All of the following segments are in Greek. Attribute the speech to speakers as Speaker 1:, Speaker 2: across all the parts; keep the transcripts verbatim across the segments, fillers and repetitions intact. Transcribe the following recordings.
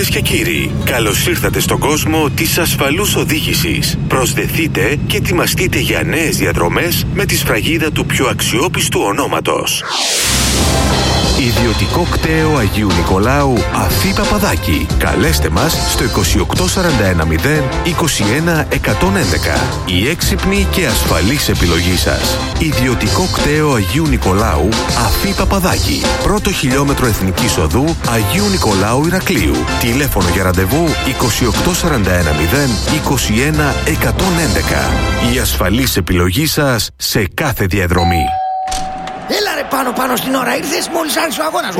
Speaker 1: Κυρίες και κύριοι, καλώς ήρθατε στον κόσμο της ασφαλούς οδήγησης. Προσδεθείτε και ετοιμαστείτε για νέες διαδρομές με τη σφραγίδα του πιο αξιόπιστου ονόματος. Ιδιωτικό κτέο Αγίου Νικολάου Αφή Παπαδάκη. Καλέστε μας στο είκοσι οκτώ σαράντα ένα μηδέν είκοσι ένα εκατόν έντεκα. Η έξυπνη και ασφαλής επιλογή σας. Ιδιωτικό κτέο Αγίου Νικολάου Αφή Παπαδάκη. Πρώτο χιλιόμετρο Εθνικής Οδού Αγίου Νικολάου Ηρακλείου. Τηλέφωνο για ραντεβού είκοσι οκτώ σαράντα ένα μηδέν είκοσι ένα εκατόν έντεκα. Η ασφαλής επιλογή σας σε κάθε διαδρομή.
Speaker 2: Έλα ρε πάνω πάνω στην ώρα, ήρθες μόλις άρχισε ο αγώνας.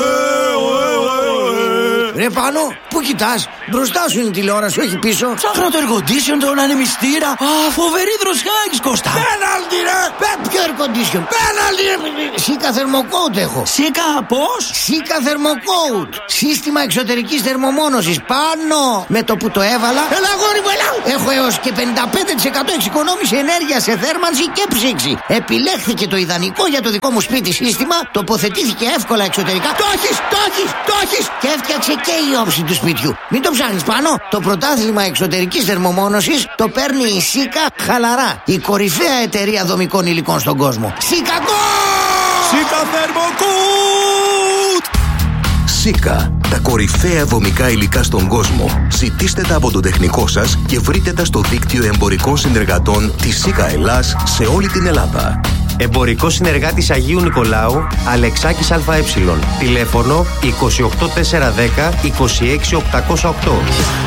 Speaker 2: Ρε πάνω, πού κοιτάς? Μπροστά σου είναι η τηλεόραση, όχι πίσω.
Speaker 3: Ψάχνω το air condition, τον ανεμιστήρα. Α, φοβερή δροσιά έχεις, Κώστα.
Speaker 2: Πέναλτι ρε! Ποιο air condition? Πέναλτι ρε! Σίκα θερμοκόουτ έχω.
Speaker 3: Σίκα πώς?
Speaker 2: Σίκα θερμοκόουτ. Σύστημα εξωτερικής θερμομόνωσης. Πάνω! Με το που το έβαλα. Έλα γόρι μου, έλα! Έχω έως και πενήντα πέντε τοις εκατό εξοικονόμηση ενέργεια σε θέρμανση και ψήξη. Επιλέχθηκε το ιδανικό για το δικό μου σπίτι σύστημα. Τοποθετήθηκε εύκολα εξωτερικά. Το έχεις! Το έχεις! Το έχεις! Και έφτιαξε και η όψη του σπιτιού. Μην το ψάχνεις πάνω. Το πρωτάθλημα εξωτερικής θερμομόνωσης το παίρνει η Σίκα χαλαρά. Η κορυφαία εταιρεία δομικών υλικών στον κόσμο. Σίκα
Speaker 3: Σίκα θερμοκούτ!
Speaker 4: Σίκα, τα κορυφαία δομικά υλικά στον κόσμο. Ζητήστε τα από τον τεχνικό σας και βρείτε τα στο δίκτυο εμπορικών συνεργατών της Σίκα Ελλάς σε όλη την Ελλάδα.
Speaker 5: Εμπορικός συνεργάτης Αγίου Νικολάου, Αλεξάκης ΑΕ. Τηλέφωνο είκοσι οκτώ τετρακόσια δέκα είκοσι έξι οκτακόσια οκτώ.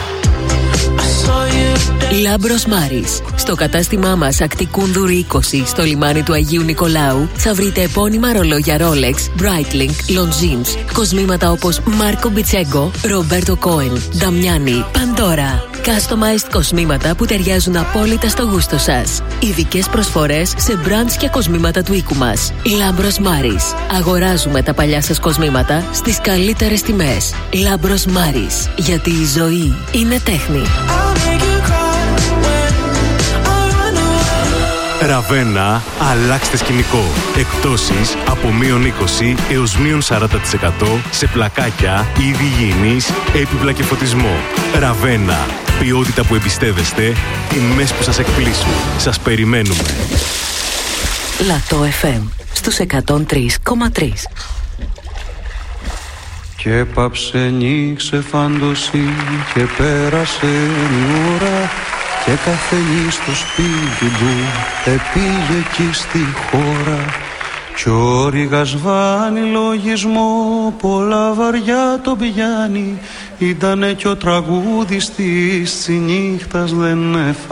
Speaker 6: Λάμπρος Μάρις. Στο κατάστημά μας Ακτικούνδουρη είκοσι στο λιμάνι του Αγίου Νικολάου θα βρείτε επώνυμα ρολόγια Rolex, Breitling, Longines, κοσμήματα όπως Μάρκο Μπιτσέγκο, Ρομπέρτο Κόεν, Νταμιάνι, Παντόρα. Customized κοσμήματα που ταιριάζουν απόλυτα στο γούστο σας. Ειδικές προσφορές σε brands και κοσμήματα του οίκου μας. Λάμπρος Μάρις. Αγοράζουμε τα παλιά σας κοσμήματα στις καλύτερες τιμές. Λάμπρος Μάρις. Γιατί η ζωή είναι τέχνη.
Speaker 7: Ραβένα, αλλάξτε σκηνικό. Εκπτώσεις από μείον είκοσι έως μείον σαράντα τοις εκατό σε πλακάκια, είδη υγιεινής, έπιπλα και φωτισμό. Ραβένα, ποιότητα που εμπιστεύεστε, τιμές που σας εκπλήσουν. Σας περιμένουμε.
Speaker 6: Λατό εφ εμ στους εκατόν τρία κόμμα τρία.
Speaker 8: Και πάψε νύχσε φαντοσή και πέρασε η ώρα και καθένη στο σπίτι του επήγε εκεί στη χώρα κι ο Ρήγας βάνει λογισμό πολλά βαριά το πιάνει ήτανε κι ο τραγούδης της νύχτας δεν έφαγε.